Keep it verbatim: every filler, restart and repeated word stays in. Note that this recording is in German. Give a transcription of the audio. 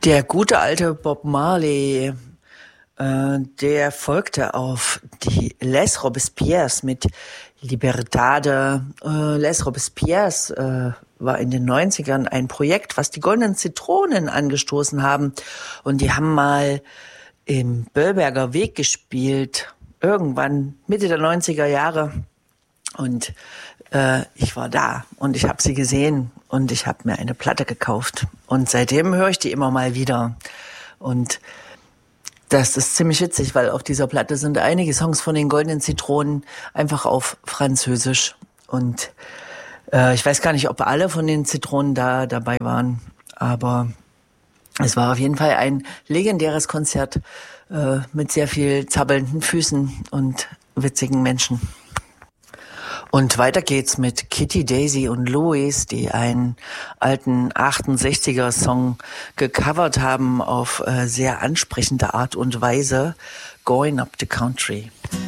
Der gute alte Bob Marley, äh, der folgte auf die Les Robespierres mit Libertade. Äh, Les Robespierres äh, war in den neunzigern ein Projekt, was die Goldenen Zitronen angestoßen haben. Und die haben mal im Böllberger Weg gespielt, irgendwann Mitte der neunziger Jahre. Und äh, ich war da und ich habe sie gesehen und ich habe mir eine Platte gekauft. Und seitdem höre ich die immer mal wieder. Und das ist ziemlich witzig, weil auf dieser Platte sind einige Songs von den Goldenen Zitronen einfach auf Französisch. Und äh, ich weiß gar nicht, ob alle von den Zitronen da dabei waren, aber es war auf jeden Fall ein legendäres Konzert äh, mit sehr viel zappelnden Füßen und witzigen Menschen. Und weiter geht's mit Kitty, Daisy und Louis, die einen alten achtundsechziger Song gecovert haben auf äh, sehr ansprechende Art und Weise, Going Up the Country.